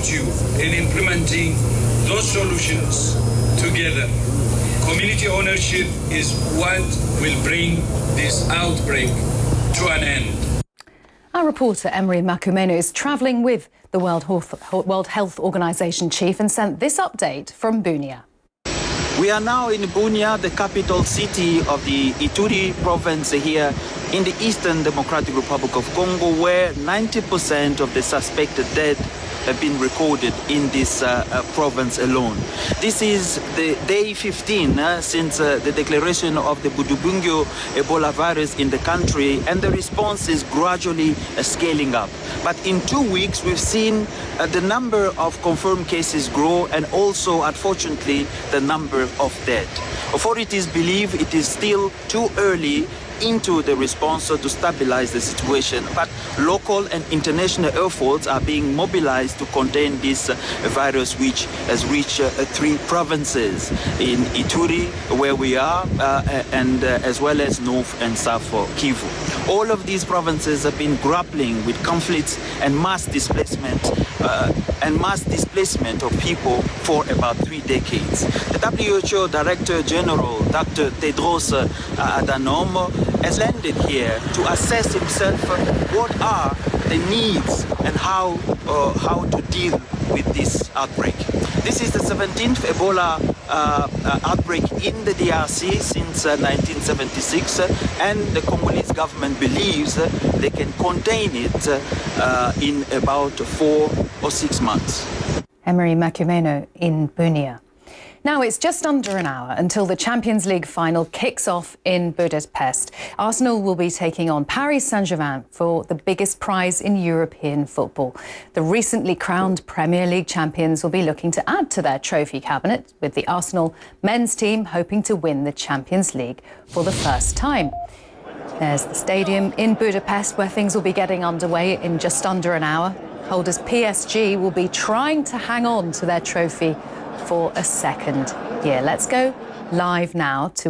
support you in implementing those solutions together. Community ownership is what will bring this outbreak to an end. Our reporter Emery Makumenu is travelling with the World Health Organization chief and sent this update from Bunia. We are now in Bunia, the capital city of the Ituri province here in the Eastern Democratic Republic of Congo, where 90% of the suspected dead have been recorded in this province alone. This is the day 15 since the declaration of the Budubungyo Ebola virus in the country, and the response is gradually scaling up. But in 2 weeks, we've seen the number of confirmed cases grow, and also, unfortunately, the number of dead. Authorities believe it is still too early into the response to stabilize the situation, but local and international efforts are being mobilized to contain this virus, which has reached 3 provinces in Ituri, where we are, and as well as North and South Kivu. All of these provinces have been grappling with conflicts and mass displacement of people for about 3 decades. The WHO Director General, Dr. Tedros Adhanom, has landed here to assess himself what are the needs and how to deal with this outbreak. This is the 17th Ebola outbreak in the DRC since 1976, and the Congolese government believes they can contain it in about 4 or 6 months. Emery Makumenu in Bunia. Now it's just under an hour until the Champions League final kicks off in Budapest. Arsenal will be taking on Paris Saint-Germain for the biggest prize in European football. The recently crowned Premier League champions will be looking to add to their trophy cabinet, with the Arsenal men's team hoping to win the Champions League for the first time. There's the stadium in Budapest, where things will be getting underway in just under an hour. Holders PSG will be trying to hang on to their trophy for a second year. Let's go live now to